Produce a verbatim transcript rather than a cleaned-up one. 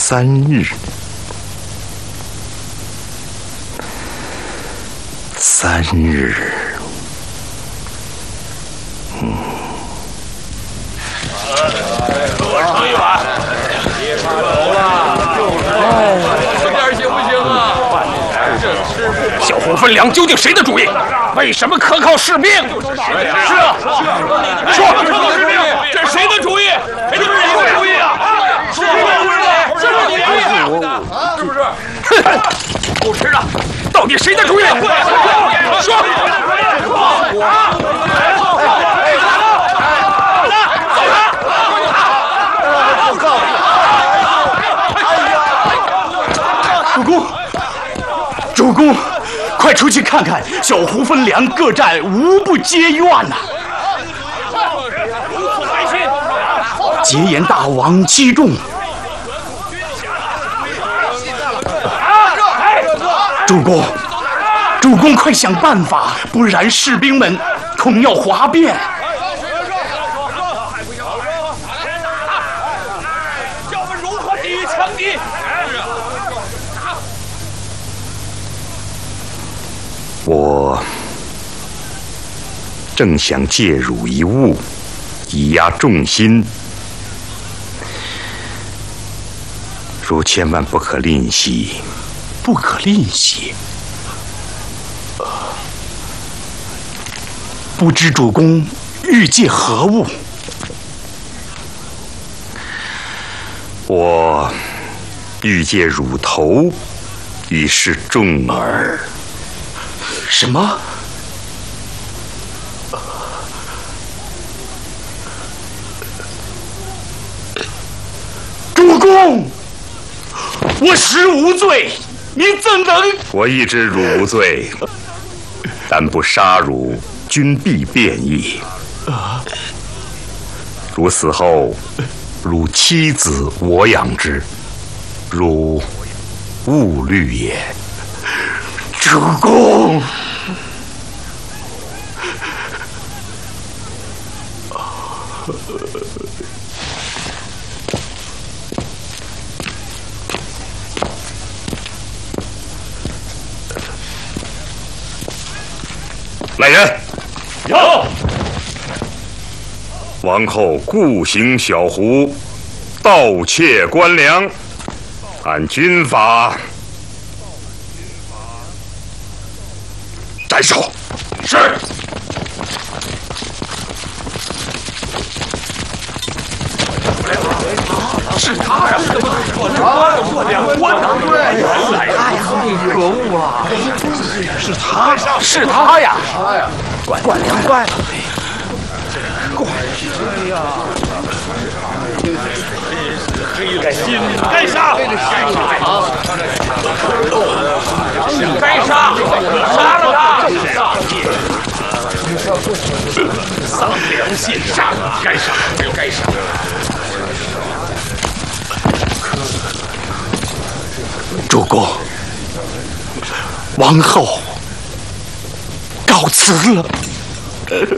三日，三日，嗯。 多盛一碗。有了，吃点行不行啊？这吃不饱。小红分粮究竟谁的主意？为什么可靠士兵？是啊，说可靠士兵，这是谁的主意？谁的主意啊？是不是？是不是你主意啊？是不是？哼，不吃了，到底谁的主意？说。 主公，主公，快出去看看，小胡分粮各战无不皆怨呐、啊！结言大王击中，主公，主公快想办法，不然士兵们恐要哗变。 叫我们如何抵御强敌？ 我正想借汝一物，以压众心，汝千万不可吝惜， 不可吝惜。呃，不知主公欲借何物？ 我欲借汝头，以示众耳。 什么？主公，我实无罪，您怎能？ 我亦知汝无罪，但不杀汝，君必变矣。汝死后，汝妻子我养之，汝勿虑也。 主公， 来人！ 有。 王后故行小胡，盗窃官粮，按军法斩首。 是。是他呀！我两官呐！原来他呀！可恶啊！是他，是他呀！管管粮怪了。怪谁呀？心该杀！该杀！杀了他！丧良心，杀！该杀就该杀。 主公，王后告辞了。